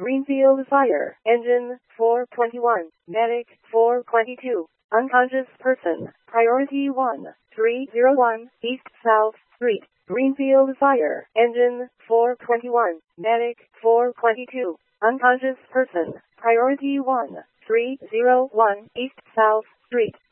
Greenfield Fire Engine 421, Medic 422, unconscious person, priority 1, 301, East South Street, Greenfield Fire Engine 421, Medic 422, unconscious person, priority 1, 301, East South Street.